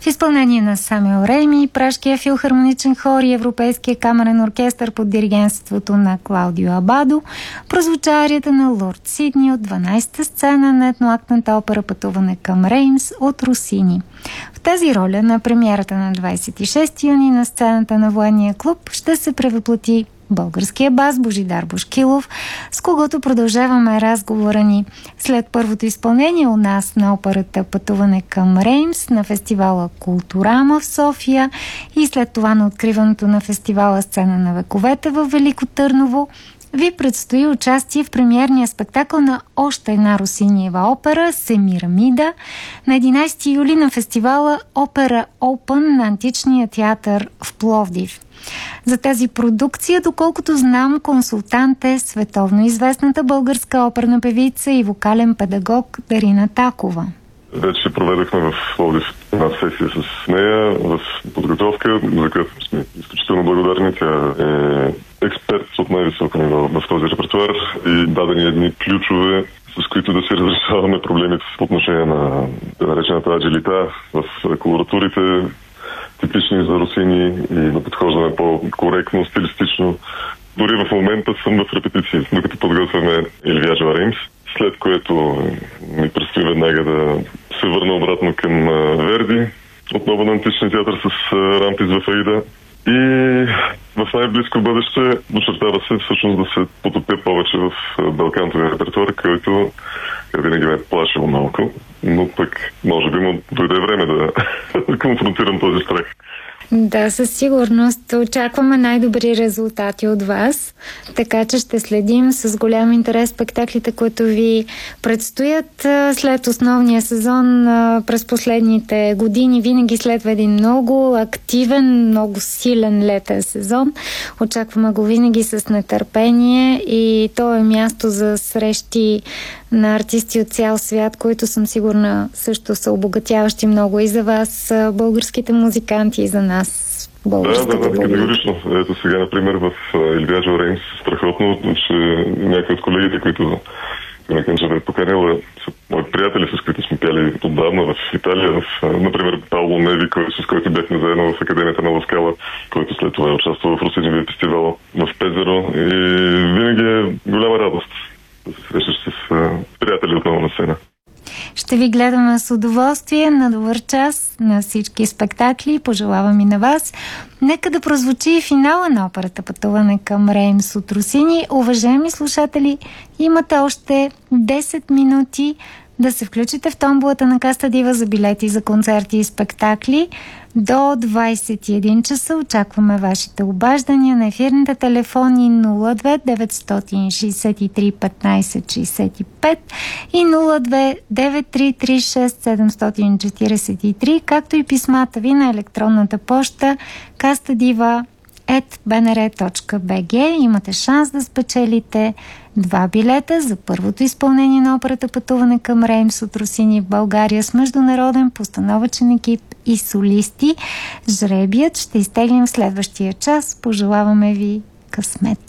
изпълнение на Самюел Рейми, Пражкия филхармоничен хор и Европейския камерен оркестър под диригентството на Клаудио Абадо, прозвуча арията на Лорд Сидни от 12-та сцена на етноактната опера "Пътуване към Реймс" от Росини. В тази роля на премиерата на 26 юни на сцената на Военния клуб ще се превъплати българския бас Божидар Бошкилов, с когото продължаваме разговора ни след първото изпълнение у нас на операта "Пътуване към Реймс" на фестивала Културама в София и след това на откриването на фестивала "Сцена на вековете" в Велико Търново. Ви предстои участие в премиерния спектакъл на още една Росиниева опера "Семирамида" на 11 юли на фестивала Опера Open на Античния театър в Пловдив. За тази продукция, доколкото знам, консултант е световно известната българска оперна певица и вокален педагог Дарина Такова. Вече проведохме в Пловдив една сесия с нея в подготовка, за която сме изключително благодарни. Тя е експерт от най-високо ниво в този репертуар и дадени едни ключове, с които да си разрешаваме проблемите по отношение на наречената аджилита в колоратурите, типични за Росини, и да подхождаме по-коректно, стилистично. Дори в момента съм в репетиции, докато подготвяме Il Viaggio a Reims, след което ми предстои веднага да се върна обратно към Верди, отново на Античния театър с Рампис в Аида. И в най-близко бъдеще очертава се всъщност да се потопя повече в балкантовия репертуар, който винаги ме е плашил малко, но пък може би му дойде време да конфронтирам този страх. Да, със сигурност очакваме най-добри резултати от вас, така че ще следим с голям интерес спектаклите, които ви предстоят след основния сезон през последните години. Винаги следва един много активен, много силен летен сезон. Очакваме го винаги с нетърпение и то е място за срещи на артисти от цял свят, които съм сигурна също са обогатяващи много и за вас, българските музиканти, и за нас, българската публика. Категорично. Ето сега, например, в Il Viaggio a Reims страхотно, че някои от колегите, които да е поканила, са мои приятели, с които сме пяли отдавна в Италия, например Пауло Неви, с който бяхме заедно в Академията на Ласкала, който след това участва в Русиниевия фестивал в Пезеро, и винаги е голяма радост да се срещаш с приятели отново на сцена. Ще ви гледаме с удоволствие. На добър час на всички спектакли. Пожелавам и на вас. Нека да прозвучи и финала на операта "Пътуване към Реймс" от Росини. Уважаеми слушатели, имате още 10 минути да се включите в томболата на Каста Дива за билети за концерти и спектакли. До 21 часа очакваме вашите обаждания на ефирните телефони 02 963 15 65 и 02 9336 743, както и писмата ви на електронната поща kastadiva@bnr.bg. Имате шанс да спечелите 2 билета за първото изпълнение на операта "Пътуване към Реймс" от Росини в България с международен постановъчен екип и солисти. Жребият ще изтеглим в следващия час. Пожелаваме ви късмет!